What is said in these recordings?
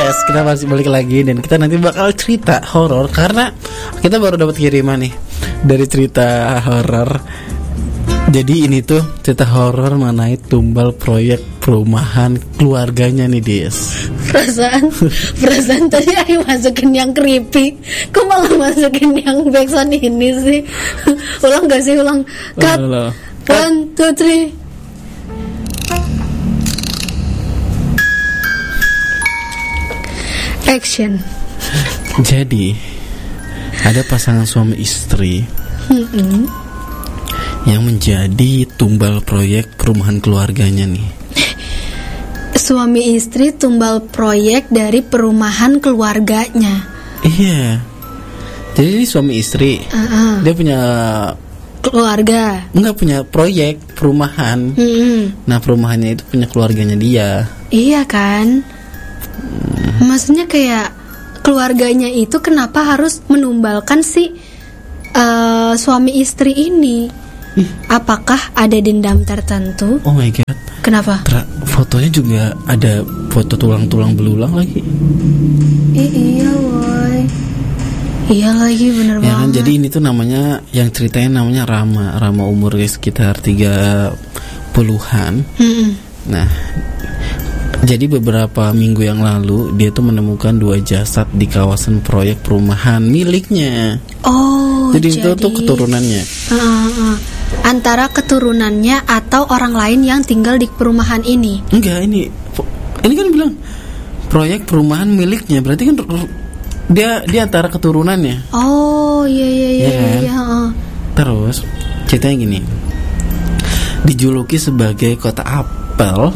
Yes, kita masih balik lagi dan kita nanti bakal cerita horor karena kita baru dapat kiriman nih dari cerita horor. Jadi ini tuh cerita horor mengenai tumbal proyek perumahan keluarganya nih, Des. Perasaan tadi Ayu masukin yang creepy, kok malah masukin yang backsound ini sih? Ulang gak sih? Ulang. Cut. 1, 2, 3. Action. Jadi ada pasangan suami istri yang menjadi tumbal proyek perumahan keluarganya nih. Suami istri tumbal proyek dari perumahan keluarganya. Iya. Jadi ini suami istri. Dia punya keluarga. Enggak, punya proyek perumahan. Nah, perumahannya itu punya keluarganya dia. Iya kan? Maksudnya kayak keluarganya itu kenapa harus menumbalkan si suami istri ini? Apakah ada dendam tertentu? Oh my god. Kenapa? Fotonya juga ada foto tulang-tulang belulang lagi. Iya woy. Iya lagi, bener ya banget kan, jadi ini tuh namanya, yang ceritanya namanya Rama umur sekitar 30-an. Nah, jadi beberapa minggu yang lalu dia tuh menemukan 2 jasad di kawasan proyek perumahan miliknya. Oh, jadi itu tuh keturunannya. Antara keturunannya atau orang lain yang tinggal di perumahan ini? Enggak, ini kan bilang proyek perumahan miliknya, berarti kan dia antara keturunannya. Oh iya. Kan? Terus ceritanya gini, dijuluki sebagai kota apel.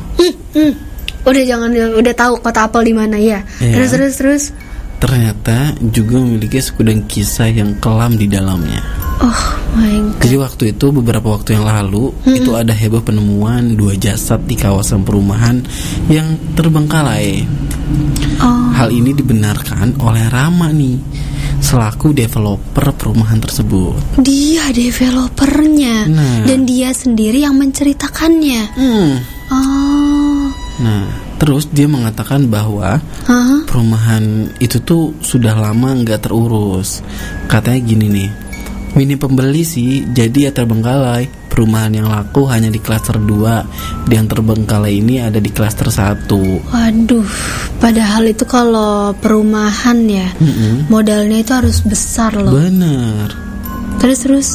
Udah tahu kota apel di mana ya. Terus. Ternyata juga memiliki segudang kisah yang kelam di dalamnya. Oh my god. Jadi waktu itu, beberapa waktu yang lalu, itu ada heboh penemuan 2 jasad di kawasan perumahan yang terbengkalai. Hal ini dibenarkan oleh Rama nih, selaku developer perumahan tersebut. Dia developernya, dan dia sendiri yang menceritakannya. Nah, terus dia mengatakan bahwa perumahan itu tuh sudah lama nggak terurus. Katanya gini nih, minim pembeli sih, jadi ya terbengkalai. Perumahan yang laku hanya di klaster 2, yang terbengkalai ini ada di klaster 1. Waduh, padahal itu kalau perumahan ya, modalnya itu harus besar loh. Bener. Terus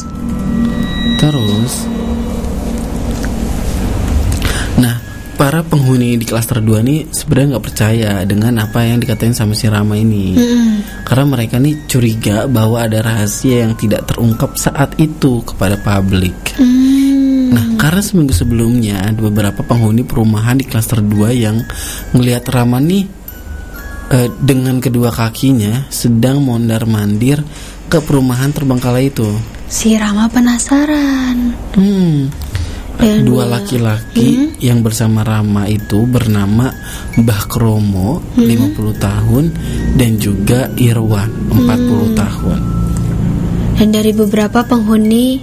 nah, para penghuni di klaster 2 nih sebenarnya nggak percaya dengan apa yang dikatain sama si Rama ini. Karena mereka nih curiga bahwa ada rahasia yang tidak terungkap saat itu kepada publik. Nah, karena seminggu sebelumnya ada beberapa penghuni perumahan di klaster 2 yang ngelihat Rama nih dengan kedua kakinya sedang mondar-mandir ke perumahan terbengkalai itu. Si Rama penasaran. Dan 2 laki-laki yang bersama Rama itu bernama Mbah Kromo 50 tahun dan juga Irwan 40 tahun. Dan dari beberapa penghuni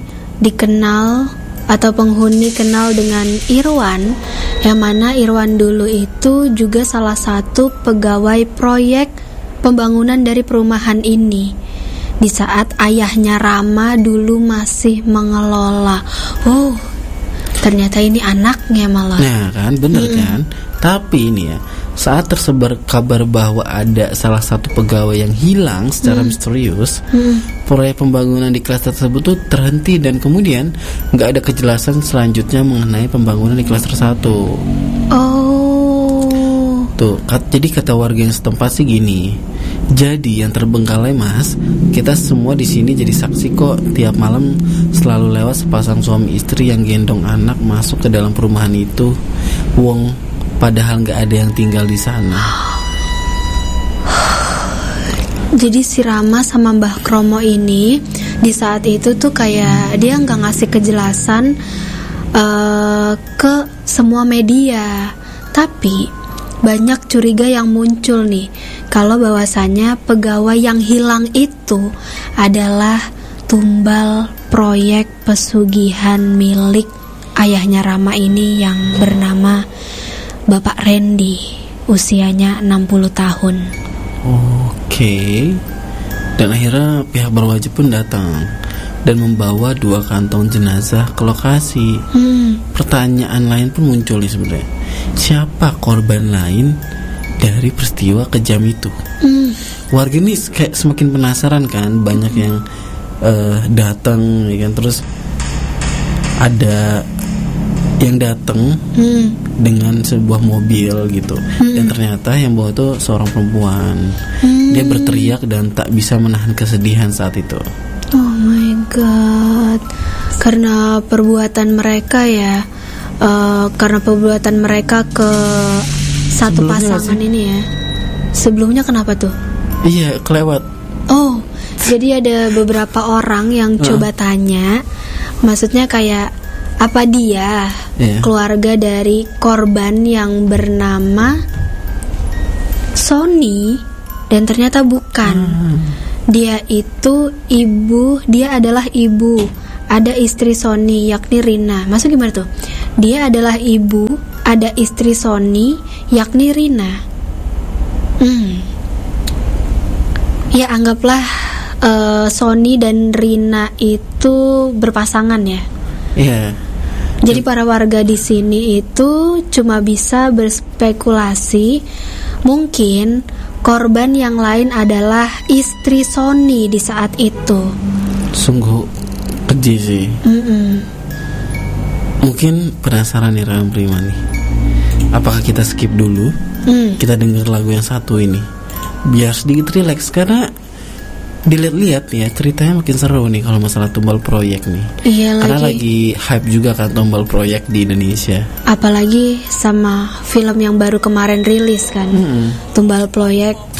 kenal dengan Irwan, yang mana Irwan dulu itu juga salah satu pegawai proyek pembangunan dari perumahan ini di saat ayahnya Rama dulu masih mengelola. Ternyata ini anaknya malah. Nah kan, bener kan. Tapi ini ya, saat tersebar kabar bahwa ada salah satu pegawai yang hilang secara misterius, proyek pembangunan di klaster tersebut tuh terhenti dan kemudian nggak ada kejelasan selanjutnya mengenai pembangunan di klaster 1. Tuh, jadi kata warga yang setempat sih gini. Jadi yang terbengkalai mas, kita semua di sini jadi saksi kok. Tiap malam selalu lewat sepasang suami istri yang gendong anak masuk ke dalam perumahan itu. Padahal nggak ada yang tinggal di sana. Jadi si Rama sama Mbah Kromo ini di saat itu tuh kayak dia nggak ngasih kejelasan ke semua media, tapi banyak curiga yang muncul nih kalau bahwasannya pegawai yang hilang itu adalah tumbal proyek pesugihan milik ayahnya Rama ini yang bernama Bapak Randy. usianya 60 tahun. Oke. Dan akhirnya pihak berwajib pun datang dan membawa 2 kantong jenazah ke lokasi. Pertanyaan lain pun muncul nih sebenarnya. Siapa korban lain dari peristiwa kejam itu? Warga ini kayak semakin penasaran kan, banyak yang datang, ya kan, terus ada yang datang dengan sebuah mobil gitu, dan ternyata yang bawa itu seorang perempuan. Dia berteriak dan tak bisa menahan kesedihan saat itu. Oh my god, karena perbuatan mereka ya, karena perbuatan mereka ke satu pasangan ini ya. Sebelumnya kenapa tuh? Iya, kelewat. Oh, jadi ada beberapa orang yang coba tanya, maksudnya kayak apa dia keluarga dari korban yang bernama Sony, dan ternyata bukan. Dia itu ibu, dia adalah ibu, ada istri Sony yakni Rina. Maksud gimana tuh? Dia adalah ibu, ada istri Sony yakni Rina. Ya anggaplah Sony dan Rina itu berpasangan ya. Iya. Jadi para warga di sini itu cuma bisa berspekulasi, mungkin korban yang lain adalah istri Sony di saat itu. Sungguh keji sih. Mungkin penasaran nih Ram Prima nih. Apakah kita skip dulu? Kita denger lagu yang satu ini, biar sedikit relax, karena dilihat-lihat ya ceritanya makin seru nih kalau masalah tumbal proyek nih. Iya, karena lagi hype juga kan tumbal proyek di Indonesia. Apalagi sama film yang baru kemarin rilis kan, tumbal proyek